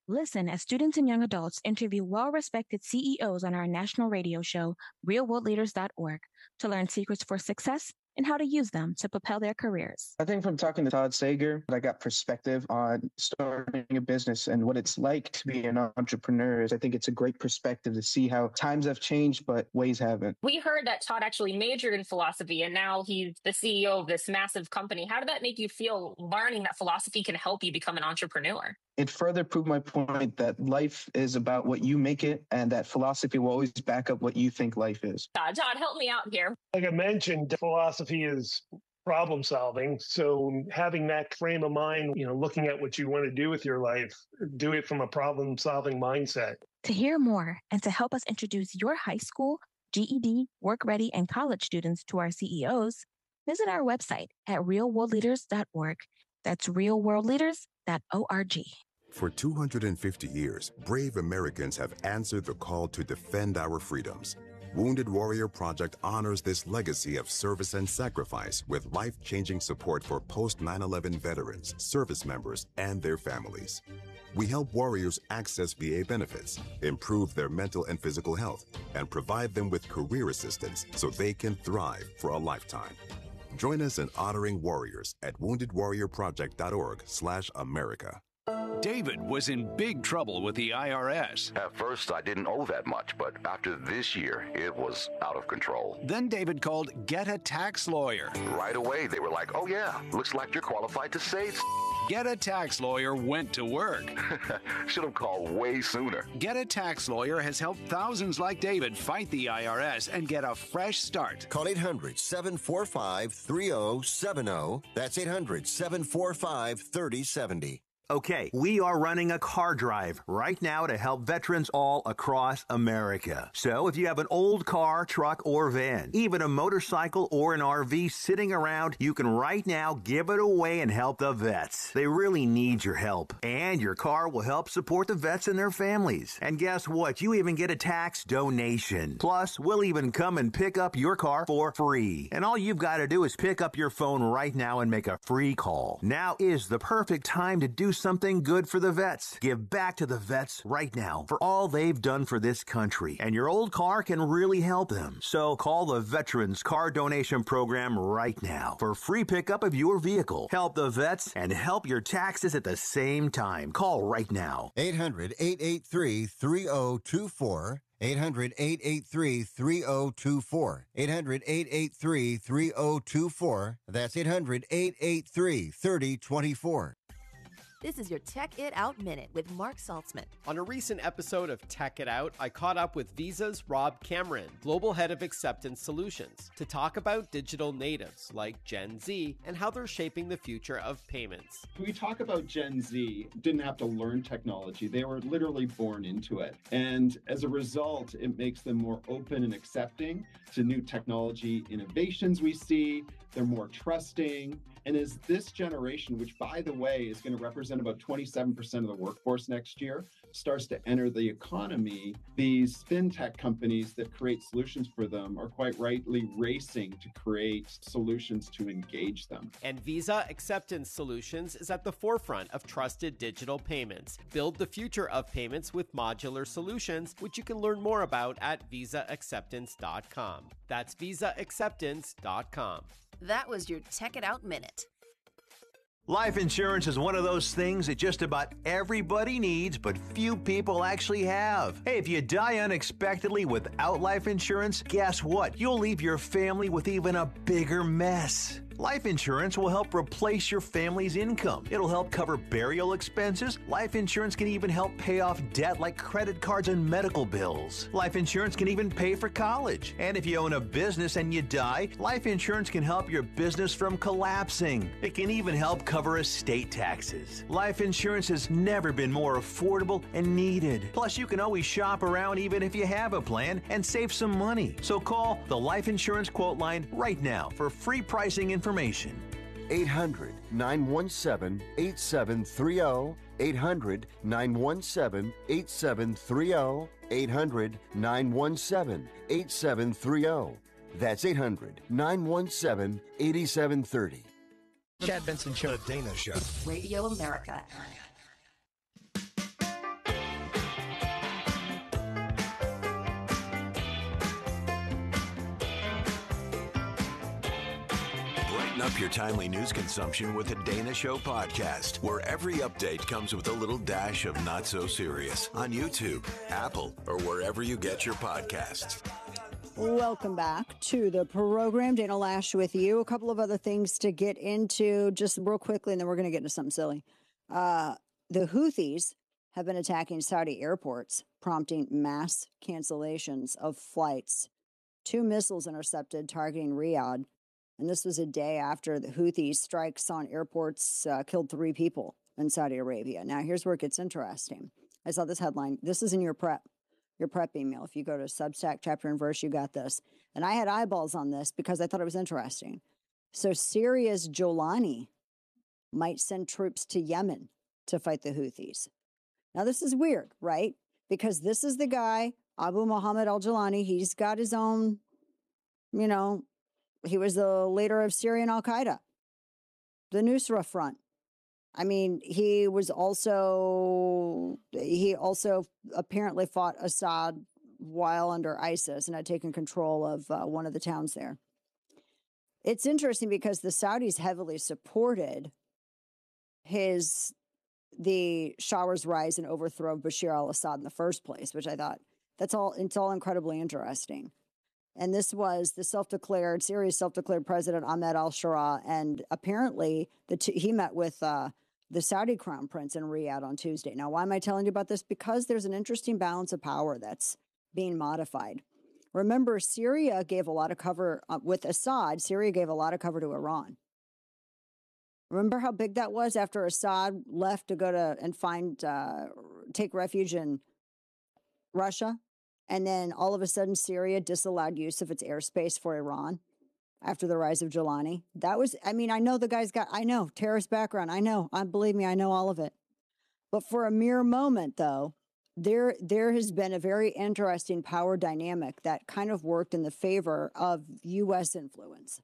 Listen as students and young adults interview well respected CEOs on our national radio show, realworldleaders.org, to learn secrets for success and how to use them to propel their careers. I think from talking to Todd Sager, I got perspective on starting a business and what it's like to be an entrepreneur. I think it's a great perspective to see how times have changed, but ways haven't. We heard that Todd actually majored in philosophy and now he's the CEO of this massive company. How did that make you feel learning that philosophy can help you become an entrepreneur? It further proved my point that life is about what you make it and that philosophy will always back up what you think life is. Todd, help me out here. Like I mentioned, philosophy is problem solving. So having that frame of mind, looking at what you want to do with your life, do it from a problem solving mindset. To hear more and to help us introduce your high school, GED, work ready, and college students to our CEOs, visit our website at realworldleaders.org. That's realworldleaders.org. For 250 years, brave Americans have answered the call to defend our freedoms. Wounded Warrior Project honors this legacy of service and sacrifice with life-changing support for post-9/11 veterans, service members, and their families. We help warriors access VA benefits, improve their mental and physical health, and provide them with career assistance so they can thrive for a lifetime. Join us in honoring warriors at woundedwarriorproject.org/America. David was in big trouble with the IRS. At first, I didn't owe that much, but after this year, it was out of control. Then David called Get a Tax Lawyer. Right away, they were like, oh yeah, looks like you're qualified to save. Get a Tax Lawyer went to work. Should have called way sooner. Get a Tax Lawyer has helped thousands like David fight the IRS and get a fresh start. Call 800-745-3070. That's 800-745-3070. Okay, we are running a car drive right now to help veterans all across America. So if you have an old car, truck, or van, even a motorcycle or an RV sitting around, you can right now give it away and help the vets. They really need your help. And your car will help support the vets and their families. And guess what? You even get a tax donation. Plus, we'll even come and pick up your car for free. And all you've got to do is pick up your phone right now and make a free call. Now is the perfect time to do something good for the vets. Give back to the vets right now for all they've done for this country. And your old car can really help them. So call the Veterans Car Donation Program right now for free pickup of your vehicle. Help the vets and help your taxes at the same time. Call right now. 800-883-3024. 800-883-3024. 800-883-3024. That's 800-883-3024. This is your Tech It Out Minute with Mark Saltzman. On a recent episode of Tech It Out, I caught up with Visa's Rob Cameron, Global Head of Acceptance Solutions, to talk about digital natives like Gen Z and how they're shaping the future of payments. We talk about Gen Z, didn't have to learn technology. They were literally born into it. And as a result, it makes them more open and accepting to new technology innovations we see. They're more trusting. And as this generation, which by the way is going to represent about 27% of the workforce next year, starts to enter the economy, these fintech companies that create solutions for them are quite rightly racing to create solutions to engage them. And Visa Acceptance Solutions is at the forefront of trusted digital payments. Build the future of payments with modular solutions, which you can learn more about at visaacceptance.com. That's visaacceptance.com. That was your Tech It Out Minute. Life insurance is one of those things that just about everybody needs, but few people actually have. Hey, if you die unexpectedly without life insurance, guess what? You'll leave your family with even a bigger mess. Life insurance will help replace your family's income. It'll help cover burial expenses. Life insurance can even help pay off debt like credit cards and medical bills. Life insurance can even pay for college. And if you own a business and you die, life insurance can help your business from collapsing. It can even help cover estate taxes. Life insurance has never been more affordable and needed. Plus, you can always shop around even if you have a plan and save some money. So call the Life Insurance Quote Line right now for free pricing information. 800-917-8730. 800-917-8730. 800-917-8730. That's 800-917-8730. Chad Benson Show. The Dana Show. Radio America. up your timely news consumption with the Dana Show podcast, where every update comes with a little dash of not so serious on YouTube, Apple, or wherever you get your podcasts. Welcome back to the program. Dana Loesch with you. A couple of other things to get into just real quickly, and then we're going to get into something silly. The Houthis have been attacking Saudi airports, prompting mass cancellations of flights. 2 missiles intercepted targeting Riyadh. And this was a day after the Houthis strikes on airports killed 3 people in Saudi Arabia. Now, here's where it gets interesting. I saw this headline. This is in your prep email. If you go to Substack, chapter and verse, you got this. And I had eyeballs on this because I thought it was interesting. So Syria's Jolani might send troops to Yemen to fight the Houthis. Now, this is weird, right? Because this is the guy, Abu Muhammad al-Jolani. He's got his own, he was the leader of Syrian al-Qaeda, the Nusra Front. I mean, he also apparently fought Assad while under ISIS and had taken control of one of the towns there. It's interesting because the Saudis heavily supported the Shah's rise and overthrow of Bashar al-Assad in the first place, which I thought it's all incredibly interesting. And this was the Syria's self-declared president, Ahmed al-Shara. And apparently he met with the Saudi crown prince in Riyadh on Tuesday. Now, why am I telling you about this? Because there's an interesting balance of power that's being modified. Remember, Syria gave a lot of cover with Assad. Syria gave a lot of cover to Iran. Remember how big that was after Assad left to go to and take refuge in Russia? And then all of a sudden, Syria disallowed use of its airspace for Iran after the rise of Jolani. I know the guy's terrorist background. Believe me, I know all of it. But for a mere moment, though, there has been a very interesting power dynamic that kind of worked in the favor of U.S. influence.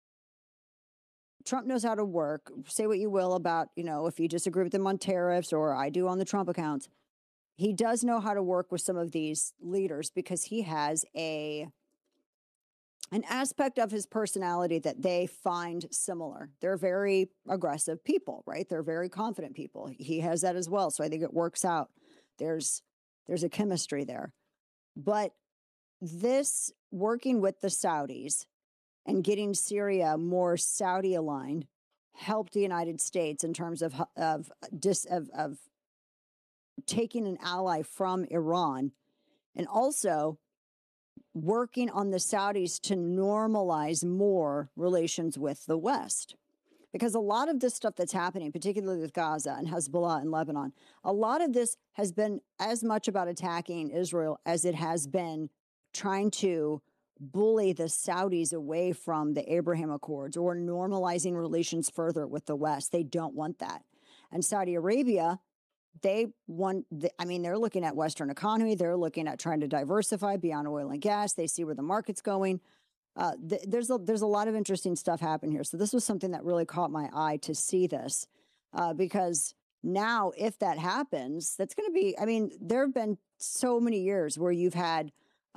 Trump knows how to work. Say what you will about, if you disagree with him on tariffs, or I do on the Trump accounts. He does know how to work with some of these leaders because he has an aspect of his personality that they find similar. They're very aggressive people, right? They're very confident people. He has that as well. So I think it works out. There's a chemistry there. But this working with the Saudis and getting Syria more Saudi aligned helped the United States in terms of taking an ally from Iran, and also working on the Saudis to normalize more relations with the West. Because a lot of this stuff that's happening, particularly with Gaza and Hezbollah in Lebanon, a lot of this has been as much about attacking Israel as it has been trying to bully the Saudis away from the Abraham Accords or normalizing relations further with the West. They don't want that. And Saudi Arabia, they're looking at Western economy. They're looking at trying to diversify beyond oil and gas. They see where the market's going. There's a lot of interesting stuff happening here. So this was something that really caught my eye to see this, because now if that happens, that's going to be, there have been so many years where you've had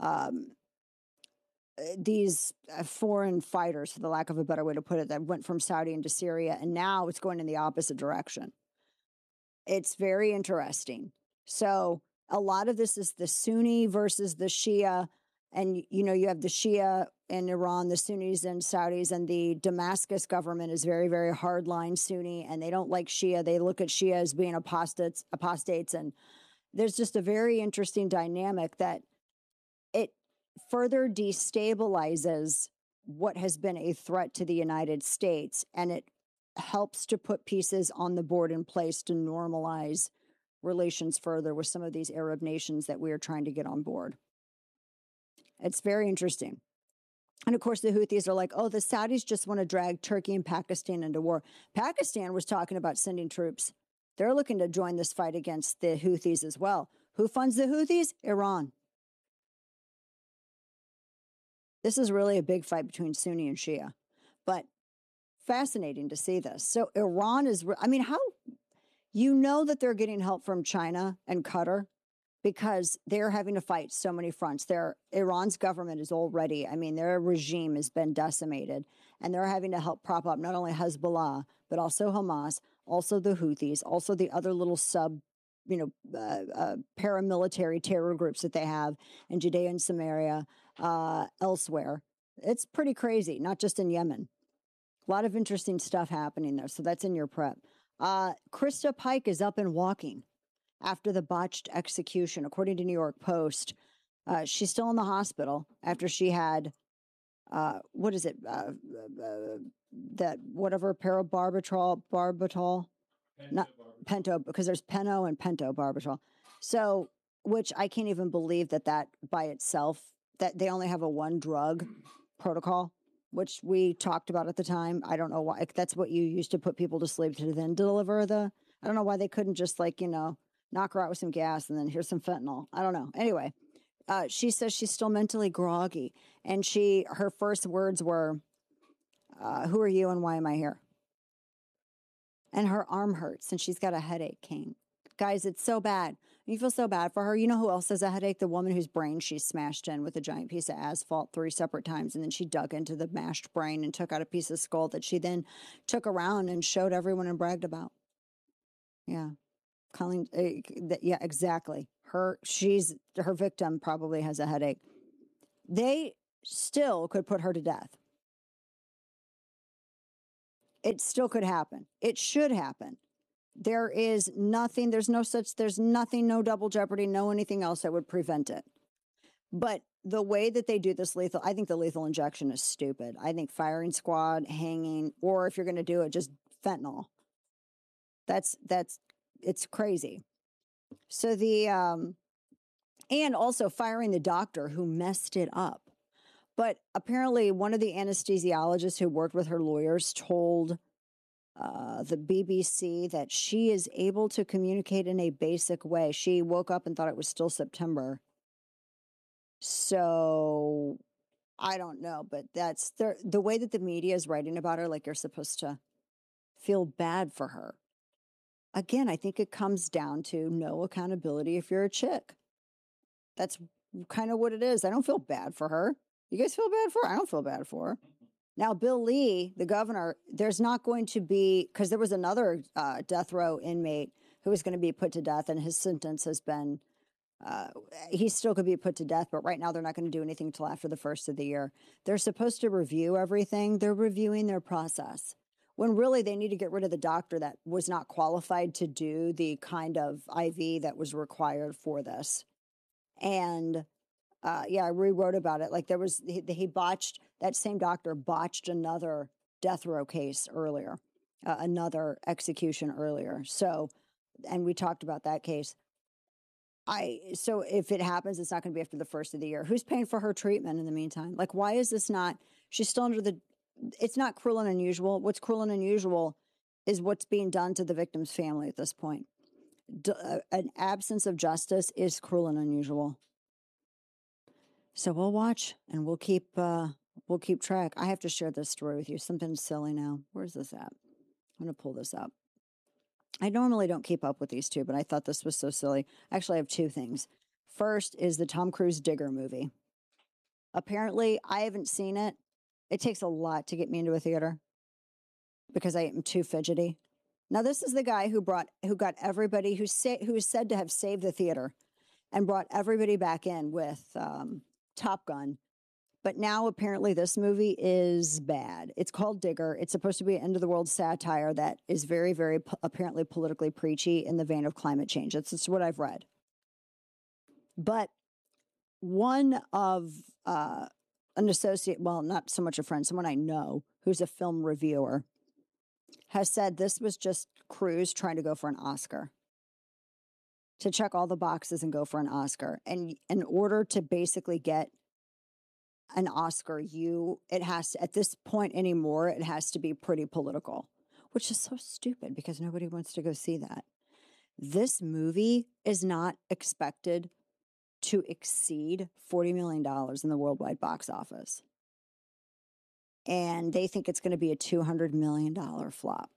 these foreign fighters, for the lack of a better way to put it, that went from Saudi into Syria, and now it's going in the opposite direction. It's very interesting. So a lot of this is the Sunni versus the Shia. And, you have the Shia in Iran, the Sunnis and Saudis, and the Damascus government is very, very hardline Sunni, and they don't like Shia. They look at Shia as being apostates. And there's just a very interesting dynamic that it further destabilizes what has been a threat to the United States, and it helps to put pieces on the board in place to normalize relations further with some of these Arab nations that we are trying to get on board. It's very interesting. And of course, the Houthis are like, oh, the Saudis just want to drag Turkey and Pakistan into war. Pakistan was talking about sending troops. They're looking to join this fight against the Houthis as well. Who funds the Houthis? Iran. This is really a big fight between Sunni and Shia. But fascinating to see this. So Iran is, how, that they're getting help from China and Qatar because they're having to fight so many fronts. Iran's government is already, their regime has been decimated. and they're having to help prop up not only Hezbollah, but also Hamas, also the Houthis, also the other little paramilitary terror groups that they have in Judea and Samaria, elsewhere. It's pretty crazy, not just in Yemen. A lot of interesting stuff happening there. So that's in your prep. Krista Pike is up and walking after the botched execution. According to New York Post, she's still in the hospital after she had, what is it? That whatever pentobarbital, not pento, because there's peno and pentobarbital. So, which I can't even believe that by itself, that they only have a one drug protocol, which we talked about at the time. I don't know why. That's what you used to put people to sleep to then deliver I don't know why they couldn't just knock her out with some gas and then here's some fentanyl. I don't know. Anyway, she says she's still mentally groggy. And her first words were, who are you and why am I here? And her arm hurts and she's got a headache, King. Guys, it's so bad. You feel so bad for her. You know who else has a headache? The woman whose brain she smashed in with a giant piece of asphalt 3 separate times. And then she dug into the mashed brain and took out a piece of skull that she then took around and showed everyone and bragged about. Yeah. Colleen, yeah, exactly. Her victim probably has a headache. They still could put her to death. It still could happen. It should happen. There's nothing, no double jeopardy, no anything else that would prevent it. But the way that they do this I think the lethal injection is stupid. I think firing squad, hanging, or if you're going to do it, just fentanyl. It's crazy. So and also firing the doctor who messed it up. But apparently one of the anesthesiologists who worked with her lawyers told the BBC that she is able to communicate in a basic way. She woke up and thought it was still September. So I don't know, but that's the way that the media is writing about her, like you're supposed to feel bad for her. Again, I think it comes down to no accountability if you're a chick. That's kind of what it is. I don't feel bad for her. You guys feel bad for her? I don't feel bad for her. Now, Bill Lee, the governor, there's not going to be, because there was another death row inmate who was going to be put to death, and his sentence has been, he still could be put to death, but right now they're not going to do anything until after the first of the year. They're supposed to review everything. They're reviewing their process, when really they need to get rid of the doctor that was not qualified to do the kind of IV that was required for this. And I rewrote about it. Like that same doctor botched another death row case earlier, another execution earlier. So, and we talked about that case. So if it happens, it's not going to be after the first of the year. Who's paying for her treatment in the meantime? Like, why is this not, she's still it's not cruel and unusual. What's cruel and unusual is what's being done to the victim's family at this point. An absence of justice is cruel and unusual. So we'll watch and we'll keep track. I have to share this story with you. Something silly now. Where's this at? I'm going to pull this up. I normally don't keep up with these two, but I thought this was so silly. Actually, I have 2 things. First is the Tom Cruise Digger movie. Apparently, I haven't seen it. It takes a lot to get me into a theater because I am too fidgety. Now, this is the guy who got everybody who is said to have saved the theater and brought everybody back in with Top Gun. But now apparently this movie is bad. It's called Digger. It's supposed to be an end of the world satire that is very, very apparently politically preachy in the vein of climate change. That's what I've read. But one of an associate, well, not so much a friend, someone I know who's a film reviewer, has said this was just Cruise trying to go for an Oscar, to check all the boxes and go for an Oscar. And in order to basically get an Oscar, it has to, at this point anymore, it has to be pretty political, which is so stupid because nobody wants to go see that. This movie is not expected to exceed $40 million in the worldwide box office. And they think it's going to be a $200 million flop.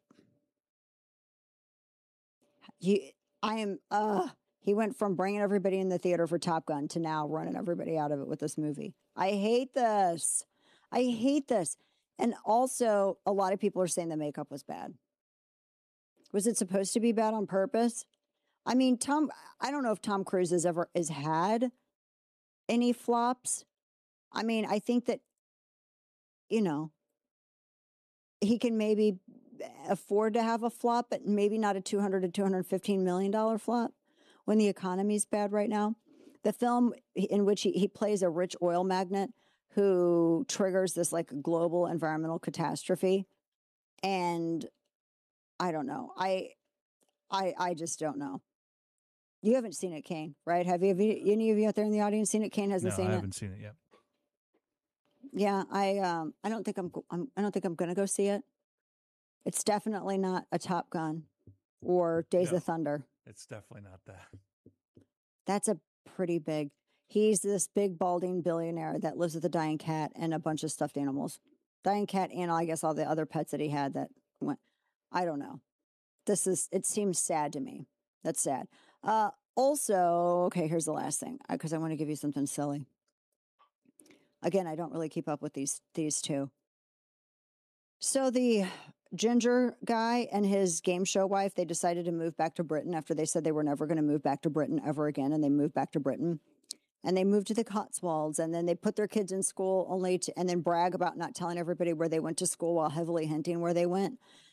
He went from bringing everybody in the theater for Top Gun to now running everybody out of it with this movie. I hate this. And also, a lot of people are saying the makeup was bad. Was it supposed to be bad on purpose? I mean, I don't know if Tom Cruise has had any flops. I mean, I think that, you know, he can maybe afford to have a flop, but maybe not a $200 to $215 million flop when the economy's bad right now. The film in which he plays a rich oil magnate who triggers this like global environmental catastrophe. And I don't know. I just don't know. You haven't seen it, Kane, right? Have you? Any of you out there in the audience seen it? Kane hasn't seen it. No, I haven't seen it yet. Yeah, I don't think I'm going to go see it. It's definitely not a Top Gun or Days of Thunder. It's definitely not that. That's a pretty big. He's this big balding billionaire that lives with a dying cat and a bunch of stuffed animals. Dying cat and I guess all the other pets that he had that went. I don't know. It seems sad to me. That's sad. Also, okay, here's the last thing because I want to give you something silly. Again, I don't really keep up with these two. So the ginger guy and his game show wife, they decided to move back to Britain after they said they were never going to move back to Britain ever again, and they moved back to Britain. And they moved to the Cotswolds, and then they put their kids in school and then brag about not telling everybody where they went to school while heavily hinting where they went.